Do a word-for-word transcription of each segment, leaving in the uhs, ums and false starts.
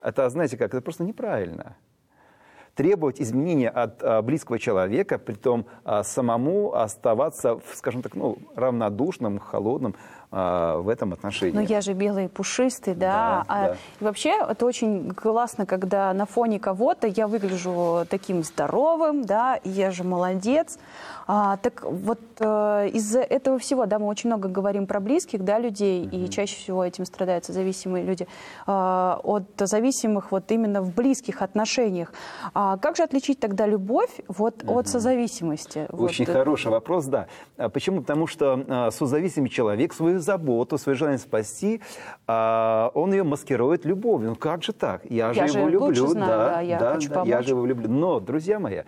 Это, знаете как, это просто неправильно. Требовать изменения от а, близкого человека, притом а, самому оставаться, скажем так, ну, равнодушным, холодным а, в этом отношении. Но я же белый и пушистый, да. Да, а, да. И вообще это очень классно, когда на фоне кого-то я выгляжу таким здоровым, да, и я же молодец. А, так вот э, из-за этого всего, да, мы очень много говорим про близких, да, людей, mm-hmm. и чаще всего этим страдают зависимые люди, э, от зависимых вот именно в близких отношениях. А как же отличить тогда любовь вот mm-hmm. от созависимости? Очень вот. Хороший вопрос, да. Почему? Потому что созависимый человек свою заботу, свое желание спасти, он ее маскирует любовью. Ну как же так? Я, я же же его люблю. Знаю, да, да, я да, хочу да, помочь. Я же его люблю. Но, друзья мои,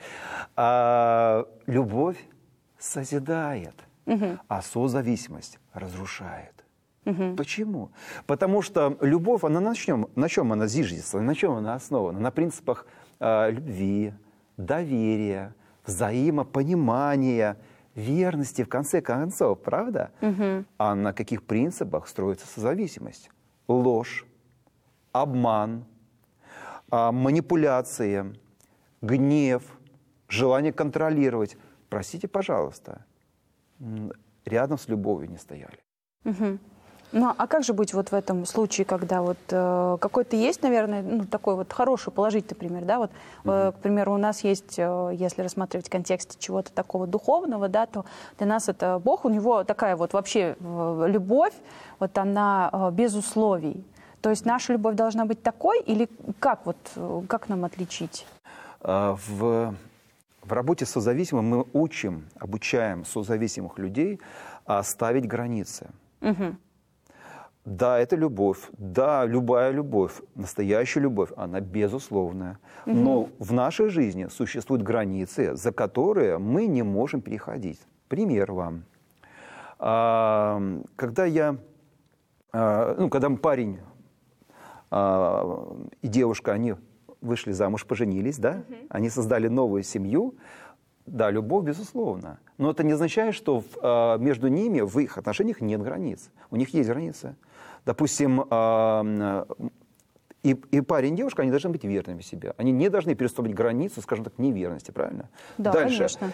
а, любовь созидает, угу. а созависимость разрушает. Угу. Почему? Потому что любовь, она на чем, на чем она зиждется, на чем она основана? На принципах э, любви, доверия, взаимопонимания, верности, в конце концов, правда? Угу. А на каких принципах строится созависимость? Ложь, обман, э, манипуляции, гнев, желание контролировать. Простите, пожалуйста, рядом с любовью не стояли. Угу. Ну, а как же быть вот в этом случае, когда вот э, какой-то есть, наверное, ну, такой вот хороший, положительный пример, да, вот, э, к примеру, у нас есть, э, если рассматривать в контексте чего-то такого духовного, да, то для нас это Бог, у него такая вот вообще э, любовь, вот она э, без условий. То есть наша любовь должна быть такой, или как вот, как нам отличить? А, в... В работе с созависимым мы учим, обучаем созависимых людей ставить границы. Угу. Да, это любовь. Да, любая любовь, настоящая любовь, она безусловная. Угу. Но в нашей жизни существуют границы, за которые мы не можем переходить. Пример вам. Когда я, ну, когда парень и девушка, они вышли замуж, поженились, да? Uh-huh. Они создали новую семью. Да, любовь, безусловно. Но это не означает, что э, между ними, в их отношениях нет границ. У них есть границы. Допустим, э, и, и парень, и девушка, они должны быть верными себе. Они не должны переступить границу, скажем так, неверности, правильно? Да, Дальше. Конечно.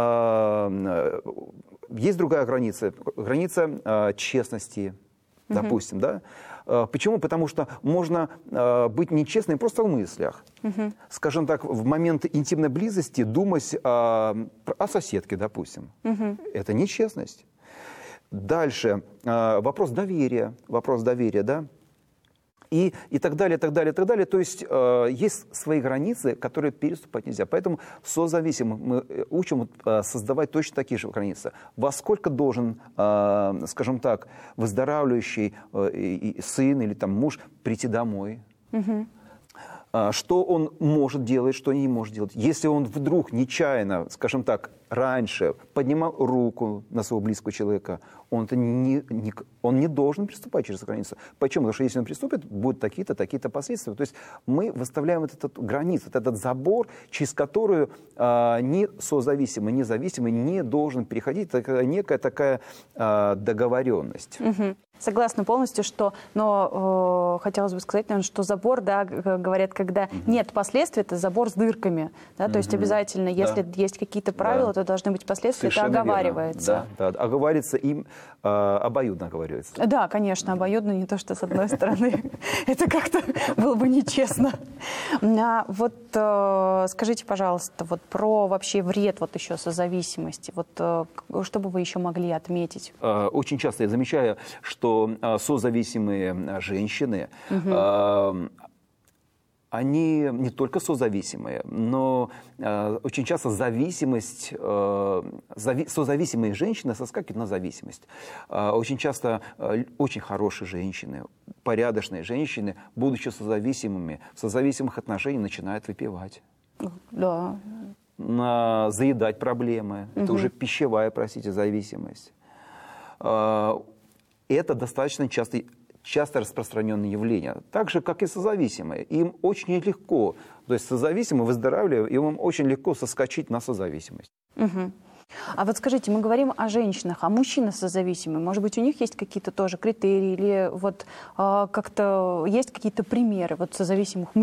Э, есть другая граница. Граница э, честности, uh-huh. допустим, да? Почему? Потому что можно э, быть нечестным просто в мыслях. Угу. Скажем так, в момент интимной близости думать э, о соседке, допустим. Угу. Это нечестность. Дальше э, вопрос доверия. Вопрос доверия, да? И, и так далее, так далее, так далее. То есть э, есть свои границы, которые переступать нельзя. Поэтому созависимых мы учим э, создавать точно такие же границы. Во сколько должен, э, скажем так, выздоравливающий э, и, и сын или там, муж прийти домой? Угу. Э, что он может делать, что не может делать. Если он вдруг нечаянно, скажем так, раньше поднимал руку на своего близкого человека, он, не, не, он не должен приступать через границу. Почему? Потому что если он приступит, будут такие-то, такие-то последствия. То есть мы выставляем вот эту границу, вот этот забор, через которую а, ни созависимый, ни зависимый не должен переходить. Это некая такая а, договоренность. Угу. Согласна полностью, что, но э, хотелось бы сказать, наверное, что забор, да, говорят, когда угу. нет последствий, это забор с дырками. Да, угу. То есть обязательно, если да. есть какие-то правила, да. то должны быть последствия, Совершенно это оговаривается. Да, да, оговаривается им, э, обоюдно оговаривается. Да, конечно, обоюдно, не то, что с одной стороны. Это как-то было бы нечестно. Вот скажите, пожалуйста, вот про вообще вред вот еще созависимости. Вот что бы вы еще могли отметить? Очень часто я замечаю, что созависимые женщины, угу. они не только созависимые, но э, очень часто зависимость, э, зави, созависимые женщины соскакивают на зависимость. Э, очень часто э, очень хорошие женщины, порядочные женщины, будучи созависимыми, в созависимых отношениях начинают выпивать. Да. На, заедать проблемы. Угу. Это уже пищевая, простите, зависимость. Э, это достаточно часто... часто распространенное явление, так же, как и созависимые. Им очень легко, то есть созависимые выздоравливают, им очень легко соскочить на созависимость. Угу. А вот скажите, мы говорим о женщинах, а мужчины созависимые, может быть, у них есть какие-то тоже критерии или вот э, как-то есть какие-то примеры вот созависимых мужчин?